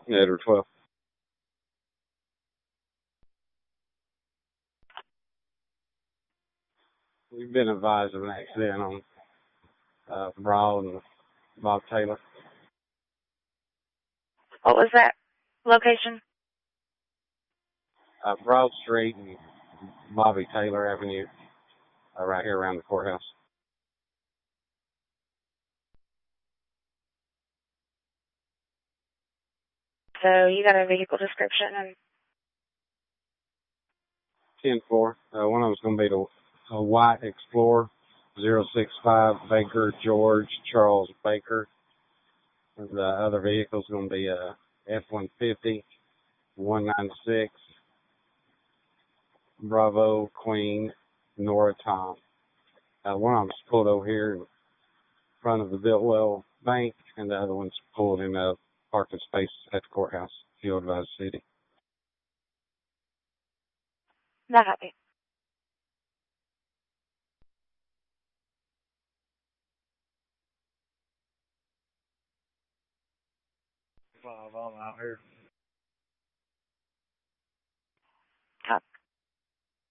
Edward 12. We've been advised of an accident on Broad and Bob Taylor. What was that location? Broad Street and Bobby Taylor Avenue, right here around the courthouse. So you got a vehicle description and 10-4. One of them's going to be a white Explorer, 065 Baker George Charles Baker. The other vehicle's going to be a F-150, 196 Bravo Queen Nora Tom. One of them's pulled over here in front of the Biltwell Bank, and the other one's pulled in a parking space at the courthouse, Field Advised City. not happy. I'm out here.